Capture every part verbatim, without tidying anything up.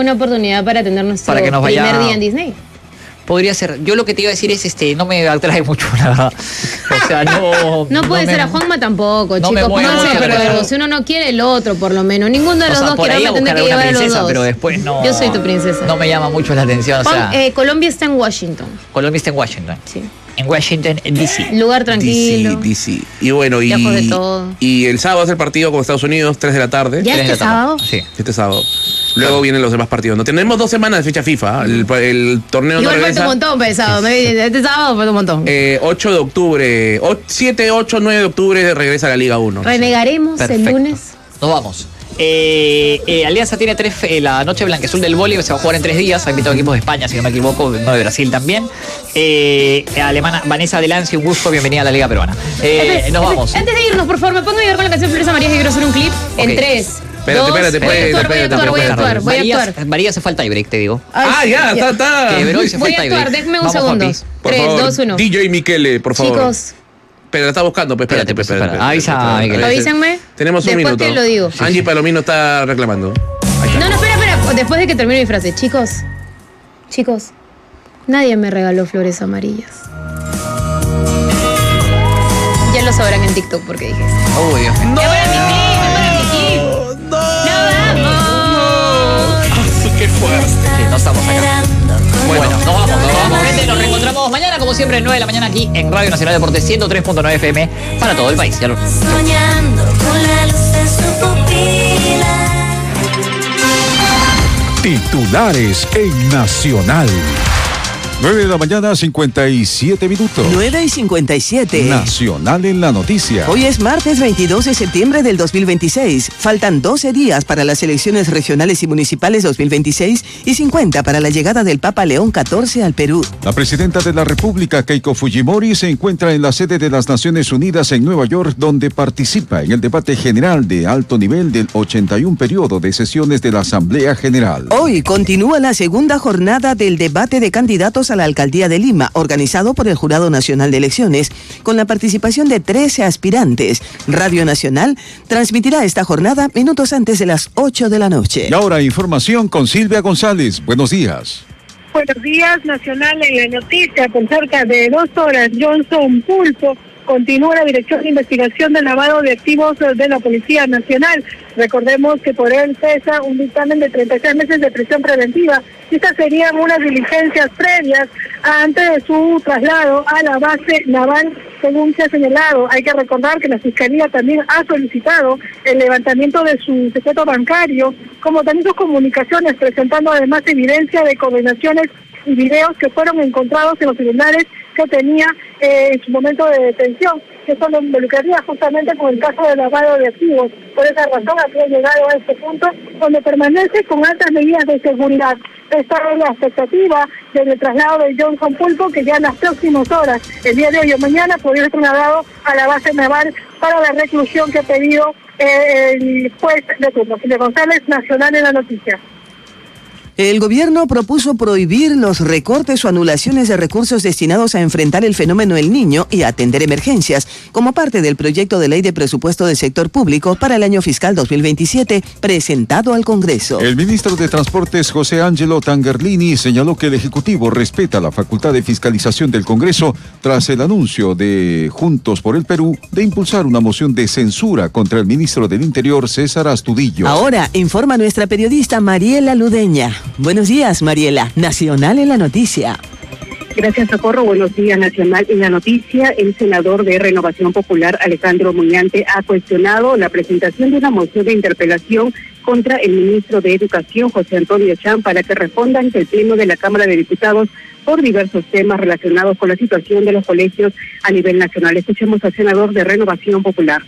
buena oportunidad para tener nuestro para que nos vaya... primer día en Disney. Podría ser. Yo lo que te iba a decir es, este, no me atrae mucho, la verdad. O sea, no... No puede no ser, me, a Juanma tampoco, no chicos. Pónganse de pero... acuerdo. Si uno no quiere, el otro, por lo menos. Ninguno de los o sea, dos por quiere, ahí tendré que llevar a los dos. Pero después no... Yo soy tu princesa. No me llama mucho la atención, o Juan, sea... eh, Colombia está en Washington. Colombia está en Washington. Sí. En Washington, D C. Lugar tranquilo. D C, D C. Y bueno, y, de todo. y el sábado es el partido con Estados Unidos, tres de la tarde. ¿Ya este sábado? Sí. Este sábado. Luego vienen los demás partidos. No tenemos dos semanas de fecha FIFA. El, el torneo Igual no falta regresa. un montón, pesado. Este sábado falta un montón. Eh, ocho de octubre. siete, ocho, nueve de octubre regresa a la Liga uno. Renegaremos Perfecto. el lunes. Nos vamos. Eh, eh, Alianza tiene tres, eh, la noche blanqueazul del vóley, se va a jugar en tres días. Ha invitado equipos de España, si no me equivoco, no de Brasil también. Eh, alemana Vanessa Delancio, un gusto, bienvenida a la Liga Peruana. Eh, Antes, nos vamos. Antes de irnos, por favor, me pongo a ayudar con la canción Flores Amarillas, que quiero hacer un clip Okay. en tres. Espérate, dos, espérate, voy a espérate, actuar, voy a espérate, actuar, voy a espérate. actuar, voy a María, actuar. María se fue al tiebreak, te digo. Ay, Ah, ya, está, está. Que Veroy se fue Voy a al actuar, tiebreak. déjenme un Vamos, segundo. papi. Por tres, favor, dos, uno. D J Michele, por favor. Chicos, Pero la está buscando, pues espérate, Espérate, pues, pues, espérate. espera. espérate, Avisa, espérate. Miguel. avísenme. Tenemos un Después minuto. que lo digo. Angie Palomino está reclamando. Ahí está. No, no, espera, espera. Después de que termine mi frase. Chicos, chicos, nadie me regaló flores amarillas. Ya lo sabrán en TikTok porque dije eso. Uy, Dios mío. ¡No! ¡Es para mi clip! ¡Es para mi clip! ¡No! ¡No vamos! ¡Ah, qué fuerte! Sí, no estamos acá. Bueno, nos vamos, nos vamos, gente. Nos reencontramos mañana, como siempre, nueve de la mañana aquí en Radio Nacional Deportes ciento tres punto nueve F M para todo el país. Ya lo... Soñando con la luz de su pupila. Titulares en Nacional. nueve de la mañana, cincuenta y siete minutos. nueve y cincuenta y siete. Nacional en la noticia. Hoy es martes veintidós de septiembre del dos mil veintiséis. Faltan doce días para las elecciones regionales y municipales dos mil veintiséis y cincuenta para la llegada del Papa León catorce al Perú. La presidenta de la República, Keiko Fujimori, se encuentra en la sede de las Naciones Unidas en Nueva York, donde participa en el debate general de alto nivel del ochenta y uno periodo de sesiones de la Asamblea General. Hoy continúa la segunda jornada del debate de candidatos a la alcaldía de Lima, organizado por el Jurado Nacional de Elecciones, con la participación de trece aspirantes. Radio Nacional transmitirá esta jornada minutos antes de las ocho de la noche. Y ahora información con Silvia González. Buenos días. Buenos días, Nacional en la noticia. Por cerca de dos horas, Johnson Pulpo continúa la Dirección de Investigación de Lavado de Activos de la Policía Nacional. Recordemos que por él pesa un dictamen de treinta y seis meses de prisión preventiva. Estas serían unas diligencias previas antes de su traslado a la base naval, según se ha señalado. Hay que recordar que la Fiscalía también ha solicitado el levantamiento de su secreto bancario, como también sus comunicaciones, presentando además evidencia de coordinaciones y videos que fueron encontrados en los celulares que tenía eh, en su momento de detención, que eso lo involucraría justamente con el caso de lavado de activos. Por esa razón había llegado a este punto donde permanece con altas medidas de seguridad. Esta es la expectativa del traslado de Johnson Pulpo, que ya en las próximas horas, el día de hoy o mañana, podría ser trasladado a la base naval para la reclusión que ha pedido eh, el juez de turno. Silvia González, Nacional en la noticia. El gobierno propuso prohibir los recortes o anulaciones de recursos destinados a enfrentar el fenómeno El Niño y a atender emergencias, como parte del proyecto de ley de presupuesto del sector público para el año fiscal dos mil veintisiete, presentado al Congreso. El ministro de Transportes, José Ángelo Tangerlini, señaló que el Ejecutivo respeta la facultad de fiscalización del Congreso tras el anuncio de Juntos por el Perú de impulsar una moción de censura contra el ministro del Interior, César Astudillo. Ahora informa nuestra periodista Mariela Ludeña. Buenos días, Mariela. Nacional en la noticia. Gracias, Socorro. Buenos días, Nacional en la noticia. El senador de Renovación Popular, Alejandro Muñante, ha cuestionado la presentación de una moción de interpelación contra el ministro de Educación, José Antonio Cham, para que responda ante el Pleno de la Cámara de Diputados por diversos temas relacionados con la situación de los colegios a nivel nacional. Escuchemos al senador de Renovación Popular.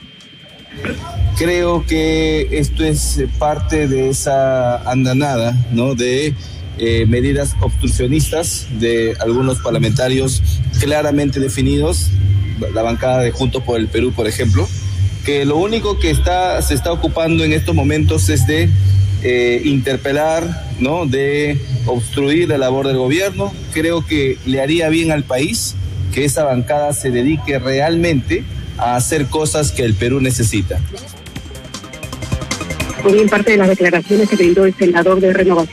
Creo que esto es parte de esa andanada, ¿no?, de eh, medidas obstruccionistas de algunos parlamentarios claramente definidos, la bancada de Juntos por el Perú, por ejemplo, que lo único que está se está ocupando en estos momentos es de eh, interpelar, ¿no?, de obstruir la labor del gobierno. Creo que le haría bien al país que esa bancada se dedique realmente a hacer cosas que el Perú necesita. Muy bien, parte de las declaraciones que brindó el senador de Renovación